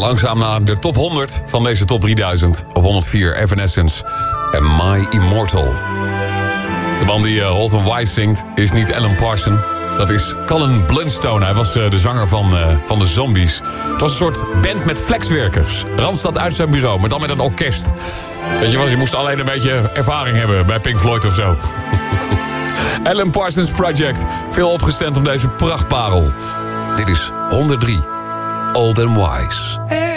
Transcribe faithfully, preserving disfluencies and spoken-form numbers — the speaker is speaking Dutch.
Langzaam naar de top honderd van deze top drieduizend. Op honderdvier Evanescence en My Immortal. De man die uh, Holton Wise zingt is niet Alan Parsons. Dat is Colin Blunstone. Hij was uh, de zanger van, uh, van de Zombies. Het was een soort band met flexwerkers. Randstad uit zijn bureau, maar dan met een orkest. Weet je wat, je moest alleen een beetje ervaring hebben bij Pink Floyd of zo. Alan Parsons Project. Veel opgestemd om deze prachtparel. Dit is honderddrie. Old and Wise.